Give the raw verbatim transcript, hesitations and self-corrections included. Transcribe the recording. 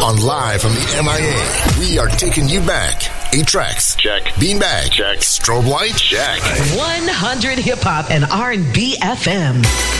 On Live from the M I A, we are taking you back. Eight tracks. Check. Beanbag. Check. Strobe light. Check. one hundred Hip Hop and R and B F M.